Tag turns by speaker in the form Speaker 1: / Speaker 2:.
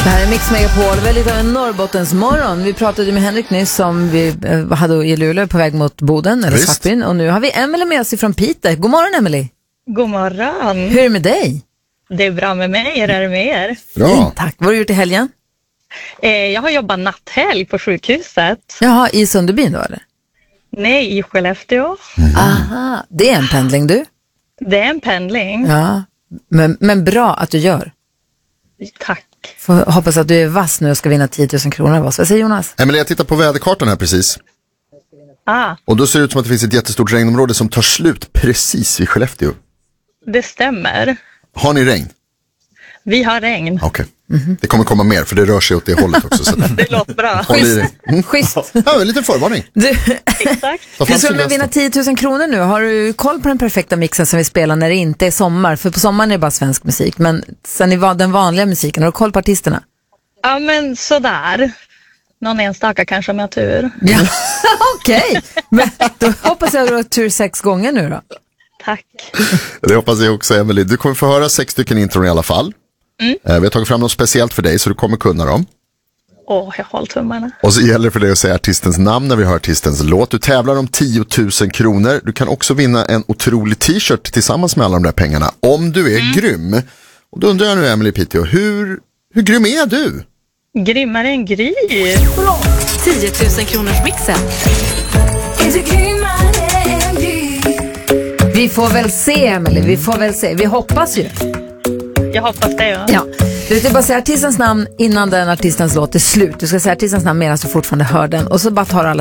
Speaker 1: Det här är Mix Megapol, väldigt av en Norrbottens morgon. Vi pratade med Henrik nyss som vi hade i Luleå på väg mot Boden, eller Svartbyn. Och nu har vi Emily med oss från Piteå. God morgon, Emily.
Speaker 2: God morgon.
Speaker 1: Hur är det med dig?
Speaker 2: Det är bra med mig, hur är det med er?
Speaker 1: Bra. Tack. Vad har du gjort i helgen?
Speaker 2: Jag har jobbat natthelg på sjukhuset.
Speaker 1: Jaha, i Sunderbyn då eller?
Speaker 2: Nej, i Skellefteå.
Speaker 1: Aha, det är en pendling du?
Speaker 2: Det är en pendling.
Speaker 1: Ja, men bra att du gör.
Speaker 2: Tack.
Speaker 1: Får hoppas att du är vass nu och ska vinna 10 000 kronor av oss. Vad säger Jonas?
Speaker 3: Emelie, jag tittar på väderkartan här precis. Och då ser det ut som att det finns ett jättestort regnområde som tar slut precis vid Skellefteå.
Speaker 2: Det stämmer.
Speaker 3: Har ni regn?
Speaker 2: Vi har regn.
Speaker 3: Okej. Det kommer komma mer för det rör sig åt det hållet också. Så
Speaker 2: det låter bra.
Speaker 3: Håll i dig.
Speaker 1: Schysst.
Speaker 3: Ja, en liten förvarning.
Speaker 2: Exakt.
Speaker 1: Du ska vinna 10 000 kronor nu. Har du koll på den perfekta mixen som vi spelar när det inte är sommar? För på sommaren är det bara svensk musik. Men sen i den vanliga musiken, har du koll på artisterna?
Speaker 2: Ja, men sådär. Någon enstaka kanske om jag har tur.
Speaker 1: Ja, okej. Men då hoppas jag att du har tur 6 gånger nu då.
Speaker 2: Tack.
Speaker 3: Det hoppas jag också, Emelie. Du kommer få höra 6 stycken intron i alla fall. Vi har tagit fram något speciellt för dig så du kommer kunna dem.
Speaker 2: Jag håller tummarna.
Speaker 3: Och så gäller det för dig att säga artistens namn när vi hör artistens låt. Du tävlar om 10 000 kronor. Du kan också vinna en otrolig t-shirt tillsammans med alla de där pengarna. Om du är grym. Och då undrar jag nu, Emelie Piteå, hur grym är du?
Speaker 2: Grymmare än Gry.
Speaker 4: 10 000 kronors mixen.
Speaker 1: Vi får väl se, Emelie. Vi får väl se. Vi hoppas ju.
Speaker 2: Jag hoppas det, ja.
Speaker 1: Ja. Du ska bara säga artistens namn innan den artistens låt är slut. Du ska säga artistens namn medan du fortfarande hör den. Och så bara tar alla